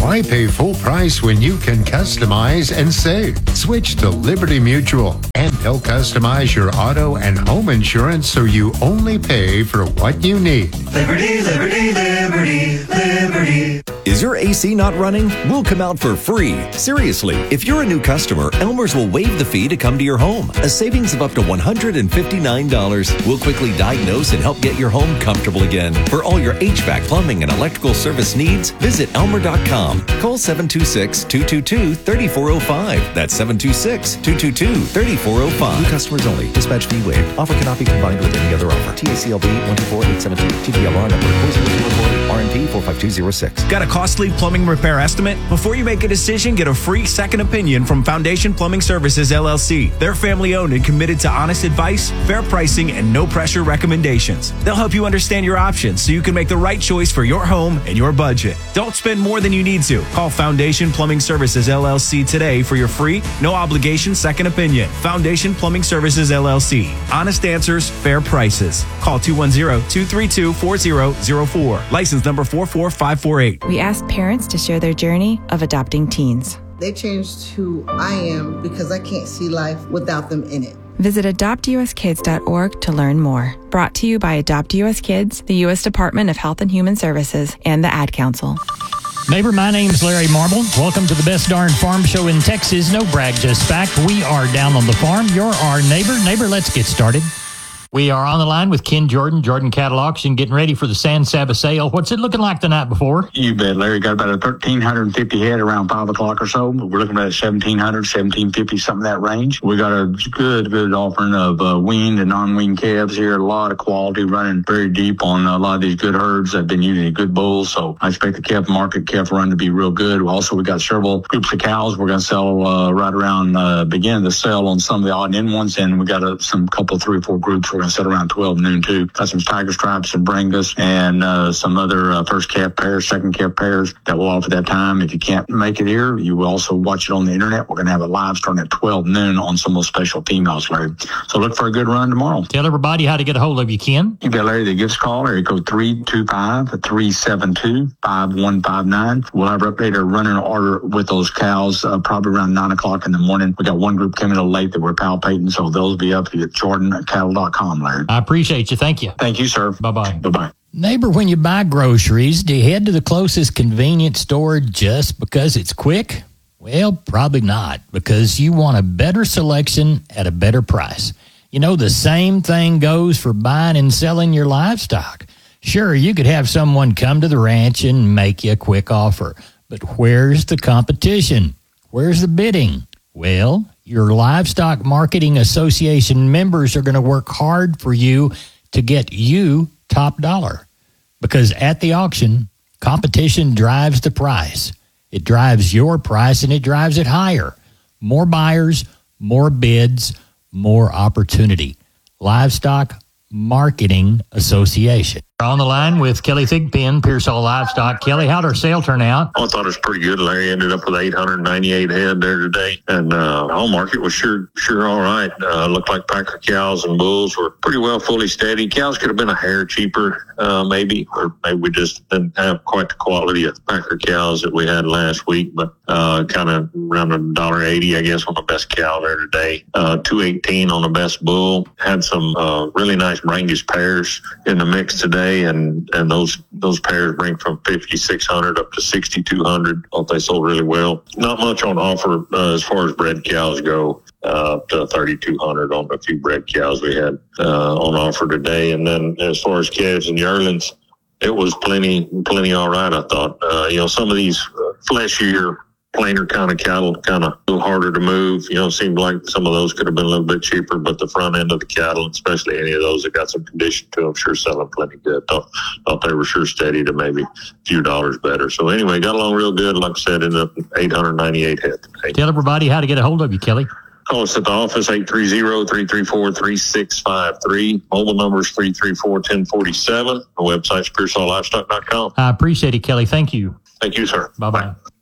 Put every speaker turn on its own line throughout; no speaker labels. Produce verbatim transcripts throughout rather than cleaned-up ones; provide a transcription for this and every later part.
Why pay full price when you can customize and save? Switch to Liberty Mutual, and they'll customize your auto and home insurance so you only pay for what you need.
Liberty, Liberty, Liberty, Liberty.
Is your A C not running? We'll come out for free. Seriously, if you're a new customer, Elmer's will waive the fee to come to your home. A savings of up to one hundred fifty-nine dollars. We'll quickly diagnose and help get your home comfortable again. For all your H V A C, plumbing, and electrical service needs, visit elmer dot com. Call seven two six, two two two, three four zero five. That's seven two six, two two two, three four zero five. New customers only. Dispatch fee waived. Offer cannot be combined with any other offer. T A C L B one two four eight seven two. T D L R number four zero zero four eight. R N P four five two zero six.
Got a costly plumbing repair estimate? Before you make a decision, get a free second opinion from Foundation Plumbing Services, L L C. They're family-owned and committed to honest advice, fair pricing, and no-pressure recommendations. They'll help you understand your options so you can make the right choice for your home and your budget. Don't spend more than you need to. Call Foundation Plumbing Services, L L C today for your free, no-obligation second opinion. Foundation Plumbing Services, L L C. Honest answers, fair prices. Call two one zero, two three two, four zero zero four. License number four four five four eight.
We asked parents to share their journey of adopting teens.
They changed who I am because I can't see life without them in it.
Visit adopt u s kids dot org to learn more. Brought to you by Adopt U S Kids, the U S Department of Health and Human Services, and the Ad Council.
Neighbor, my name's Larry Marble. Welcome to the best darn farm show in Texas. No brag, just fact. We are down on the farm. You're our neighbor. Neighbor, let's get started. We are on the line with Ken Jordan, Jordan Cattle Auction, getting ready for the San Saba sale. What's it looking like the night before?
You bet, Larry. Got about a one thousand three hundred fifty head around five o'clock or so. We're looking at seventeen hundred, seventeen fifty, something in that range. We got a good, good offering of uh, weaned and non-weaned calves here. A lot of quality, running very deep on a lot of these good herds that have been using good bulls. So I expect the calf market, calf run to be real good. Also, we got several groups of cows we're going to sell uh, right around, uh, beginning to sell on some of the odd end ones. And we got a, some couple, three or four groups we're going to sell around twelve noon too. Got some tiger stripes and Brangus and uh, some other uh, first calf pairs, second calf pairs that will offer that time. If you can't make it here, you will also watch it on the internet. We're going to have it live starting at twelve noon on some of those special females, Larry. So look for a good run tomorrow.
Tell everybody how to get a hold of you, Ken.
You got Larry, the gifts call, area code three two five, three seven two, five one five nine. We'll have our updater running order with those cows uh, probably around nine o'clock in the morning. We got one group coming a little late that we're palpating, so those will be up at jordan cattle dot com, Larry.
I appreciate you. Thank you.
Thank you, sir.
Bye-bye.
Bye-bye.
Neighbor, when you buy groceries, do you head to the closest convenience store just because it's quick? Well, probably not, because you want a better selection at a better price. You know, the same thing goes for buying and selling your livestock. Sure, you could have someone come to the ranch and make you a quick offer, but where's the competition? Where's the bidding? Well, your Livestock Marketing Association members are going to work hard for you to get you top dollar, because at the auction, competition drives the price. It drives your price and it drives it higher. More buyers, more bids, more opportunity. Livestock Marketing Association. We're on the line with Kelly Thigpen, Pearsall Livestock. Kelly, how'd our sale turn out?
I thought it was pretty good. Larry ended up with eight hundred ninety-eight head there today. And uh, the whole market was sure sure all right. Uh, looked like Packer cows and bulls were pretty well fully steady. Cows could have been a hair cheaper, uh, maybe, or maybe we just didn't have quite the quality of Packer cows that we had last week, but uh, kind of around a dollar eighty, I guess, on the best cow there today. Uh, two eighteen on the best bull. Had some uh, really nice Brangus pairs in the mix today. And, and those those pairs rank from fifty-six hundred up to sixty-two hundred. Thought they sold really well. Not much on offer uh, as far as bred cows go, uh, up to thirty-two hundred on a few bred cows we had uh, on offer today. And then as far as calves and yearlings, it was plenty, plenty all right, I thought. Uh, you know, some of these uh, fleshier, plainer kind of cattle, kind of a little harder to move. You know, seemed like some of those could have been a little bit cheaper, but the front end of the cattle, especially any of those that got some condition to them, sure selling plenty good. Thought, thought they were sure steady to maybe a few dollars better. So anyway, got along real good. Like I said, ended up with eight hundred ninety-eight head today.
Tell everybody how to get a hold of you, Kelly.
Call us at the office, eight three zero, three three four, three six five three. Mobile number is three three four, one zero four seven. The website's Pearsall Livestock dot com.
I appreciate it, Kelly. Thank you.
Thank you, sir.
Bye-bye. Bye.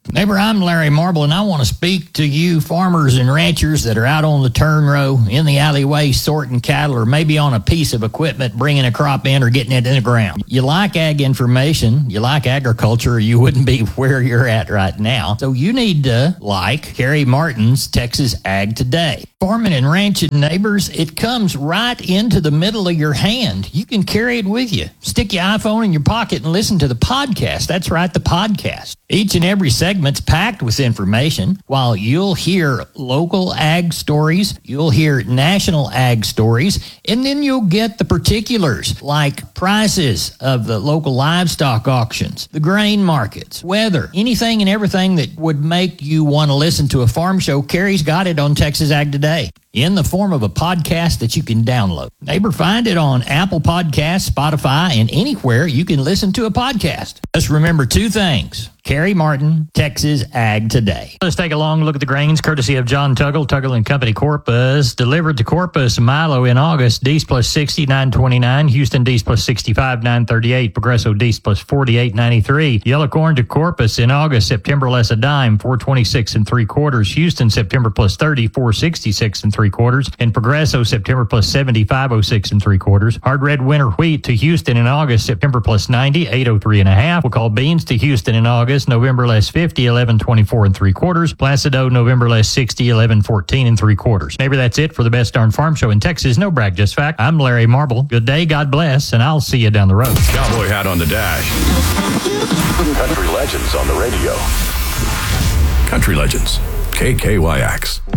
Neighbor, I'm Larry Marble, and I want to speak to you farmers and ranchers that are out on the turn row, in the alleyway, sorting cattle, or maybe on a piece of equipment, bringing a crop in or getting it in the ground. You like ag information, you like agriculture, or you wouldn't be where you're at right now. So you need to like Carrie Martin's Texas Ag Today. Farming and ranching, neighbors, it comes right into the middle of your hand. You can carry it with you. Stick your iPhone in your pocket and listen to the podcast. That's right, the podcast. Each and every segment's packed with information. While you'll hear local ag stories, you'll hear national ag stories, and then you'll get the particulars like prices of the local livestock auctions, the grain markets, weather, anything and everything that would make you want to listen to a farm show. Carrie's got it on Texas Ag Today in the form of a podcast that you can download. Neighbor, find it on Apple Podcasts, Spotify, and anywhere you can listen to a podcast. Just remember two things. Carrie Martin, Texas Ag Today. Let's take a long look at the grains, courtesy of John Tuggle, Tuggle and Company Corpus. Delivered to Corpus, Milo in August, Dees plus sixty, nine twenty-nine. Houston, Dees plus sixty-five, nine thirty-eight. Progresso, Dees plus forty-eight, ninety-three. Yellow corn to Corpus in August, September less a dime, four twenty-six and three quarters. Houston, September plus thirty, four sixty-six and three quarters. And Progresso, September plus seventy, five oh six and three quarters. Hard red winter wheat to Houston in August, September plus ninety, eight oh three and a half. We'll call beans to Houston in August, November less fifty, eleven twenty-four and three quarters. Placido, November less sixty, eleven fourteen and three quarters. Neighbor, that's it for the Best Darn Farm Show in Texas. No brag, just fact. I'm Larry Marble. Good day, God bless, and I'll see you down the road.
Cowboy hat on the dash. Country Legends on the radio. Country Legends, K K Y X.